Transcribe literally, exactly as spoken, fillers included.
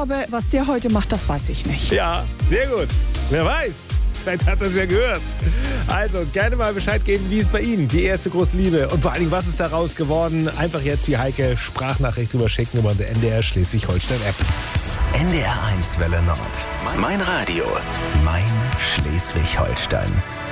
glaube, was der heute macht, das weiß ich nicht. Ja, sehr gut. Wer weiß, vielleicht hat er es ja gehört. Also gerne mal Bescheid geben, wie es bei Ihnen die erste große Liebe und vor allen Dingen, was ist daraus geworden? Einfach jetzt wie Heike Sprachnachricht rüberschicken über unsere N D R Schleswig-Holstein-App. N D R eins Welle Nord. Mein Radio. Mein Schleswig-Holstein.